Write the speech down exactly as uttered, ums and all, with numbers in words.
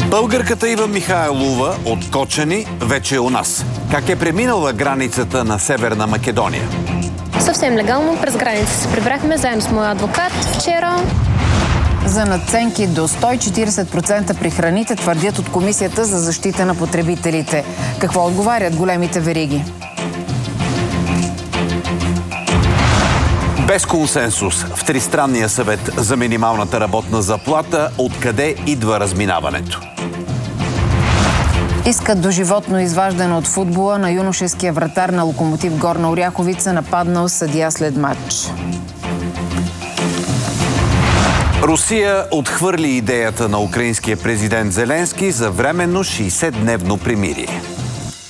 Българката Ива Михайлова от Кочани вече е у нас. Как е преминала границата на Северна Македония? Съвсем легално през граница се прибрахме заедно с моя адвокат вчера. За надценки до сто и четиридесет процента при храните твърдят от Комисията за защита на потребителите. Какво отговарят големите вериги? Без консенсус в Тристранния съвет за минималната работна заплата, откъде идва разминаването? Искат доживотно изваждане от футбола на юношеския вратар на Локомотив Горна Оряховица, нападнал съдия след матч. Русия отхвърли идеята на украинския президент Зеленски за временно шейсетдневно примирие.